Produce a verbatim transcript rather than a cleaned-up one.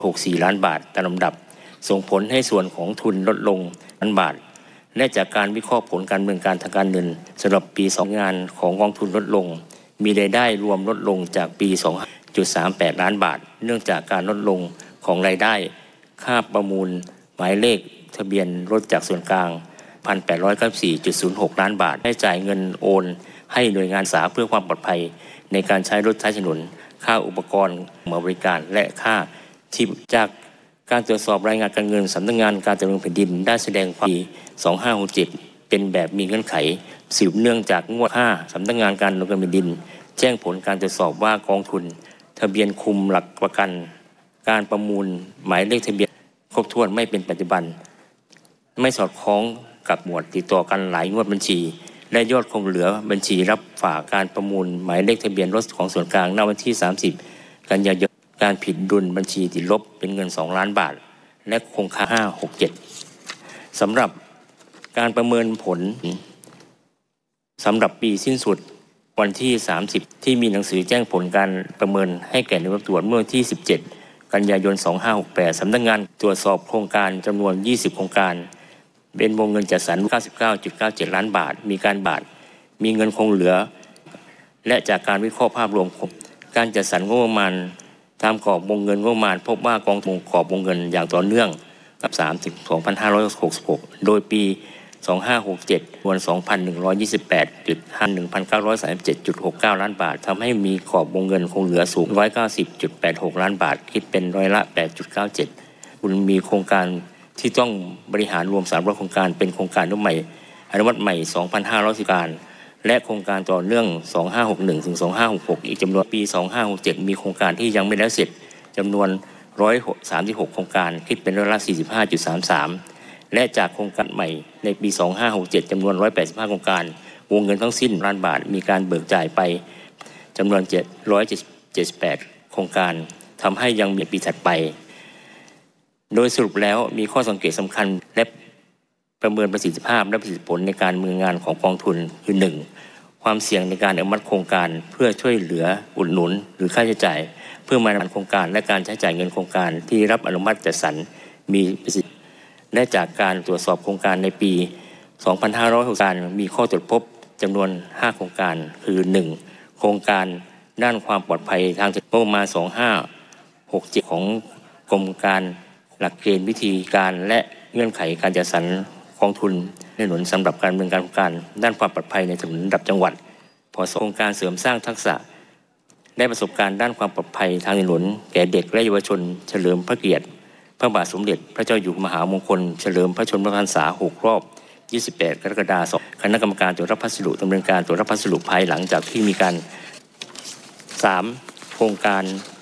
หกสิบสี่ล้านบาทตามลำดับส่งผลให้ส่วนของทุนลดลงล้านบาทและจากการวิเคราะห์ผลการดำเนินการทางการเงินสำหรับปีสองงานของกองทุนลดลงมีรายได้รวมลดลงจากปี สองจุดสามแปดล้านบาทเนื่องจากการลดลงของรายได้ค่าประมูลหมายเลขทะเบียนรถจากส่วนกลาง หนึ่งพันแปดร้อยเก้าสิบสี่จุดศูนย์หกล้านบาทให้จ่ายเงินโอนให้หน่วยงานสาเพื่อความปลอดภัยในการใช้รถใช้ถนนค่าอุปกรณ์มาบริการและค่าที่จากการตรวจสอบรายงานการเงินสำนักงานการตรวจเงินแผ่นดินได้แสดงความสองห้าหกเจ็ดเป็นแบบมีเงื่อนไขสืบเนื่องจากงวดห้าสำนักงานการตรวจเงินแผ่นดินแจ้งผลการตรวจสอบว่ากองทุนทะเบียนคุมหลักประกันการประมูลหมายเลขทะเบียนครบถ้วนไม่เป็นปัจจุบันไม่สอดคล้องกับหมวดติดต่อกันหลายงวดบัญชีและยอดคงเหลือบัญชีรับฝากการประมูลหมายเลขทะเบียนรถของส่วนกลางณวันที่สามสิบกันยายนการผิดดุลบัญชีติดลบเป็นเงินสองล้านบาทและคงค้างห้า หก เจ็ดสำหรับการประเมินผลสำหรับปีสิ้นสุดวันที่สามสิบที่มีหนังสือแจ้งผลการประเมินให้แก่หน่วยตรวจเมื่อวันที่สิบเจ็ดกันยายนสองห้าหกแปดสำนักงานตรวจสอบโครงการจำนวนยี่สิบโครงการเป็นวงเงินจัดสรร เก้าสิบเก้าจุดเก้าเจ็ดล้านบาทมีการบาทมีเงินคงเหลือและจากการวิเคราะห์ภาพรวมการจัดสรรงบประมาณตามกรอบวงเงินงบประมาณพบว่ากองทุนกรอบวงเงินอย่างต่อเนื่องกับสามถึงสองพันห้าร้อยหกสิบหกโดยปีสองห้าหกเจ็ดจำนวน สองพันหนึ่งร้อยยี่สิบแปดจุดห้า หนึ่งพันเก้าร้อยสามสิบเจ็ดจุดหกเก้าล้านบาททำให้มีกรอบวงเงินคงเหลือสูงหนึ่งร้อยเก้าสิบจุดแปดหกล้านบาทคิดเป็นร้อยละ แปดจุดเก้าเจ็ด คุณมีโครงการที่ต้องบริหารรวมสามร้อยโครงการเป็นโครงการอนุมัติอนุมัติใหม่ สองพันห้าร้อย สิบการและโครงการต่อเนื่องสองห้าหกหนึ่งถึงสองห้าหกหกอีกจำนวนปีสองห้าหกเจ็ดมีโครงการที่ยังไม่แล้วเสร็จจำนวนหนึ่งร้อยสามสิบหกโครงการคิดเป็นร้อยละ สี่สิบห้าจุดสามสาม และจากโครงการใหม่ในปีสองห้าหกเจ็ดจำนวนหนึ่งร้อยแปดสิบห้าโครงการวงเงินทั้งสิ้นล้านบาทมีการเบิกจ่ายไปจำนวนเจ็ดร้อยเจ็ดสิบแปดโครงการทำให้ยังมีปีถัดไปโดยสรุปแล้วมีข้อสังเกตสำคัญและประเมินประสิทธิภาพและประสิทธิผลในการดำเนินงานของกองทุนคือ หนึ่ง ความเสี่ยงในการอนุมัติโครงการเพื่อช่วยเหลืออุดหนุนหรือค่าใช้จ่ายเพื่อมาดำเนินโครงการและการใช้จ่ายเงินโครงการที่รับอนุมัติจัดสรรมีประสิทธิและจากการตรวจสอบโครงการในปีสองพันห้าร้อยหกสิบการมีข้อตรวจพบจำนวนห้าโครงการคือ หนึ่ง โครงการด้านความปลอดภัยทางงบประมาณสองห้าหกเจ็ดของกรมการหลักเกณฑ์วิธีการและเงื่อนไขการจัดสรรกองทุนถนนสำหรับการดำเนินการโครงการด้านความปลอดภัยในถนนระดับจังหวัดพอโครงการเสริมสร้างทักษะได้ประสบการณ์ด้านความปลอดภัยทางถนนแก่เด็กและเยาวชนเฉลิมพระเกียรติพระบาทสมเด็จพระเจ้าอยู่หัวมหามงคลเฉลิมพระชนมพรรษาหกรอบยี่สิบแปดกรกฎาคมคณะกรรมการตรวจรับพัสดุดำเนินการตรวจรับพัสดุภายหลังจากที่มีการ สาม โครงการ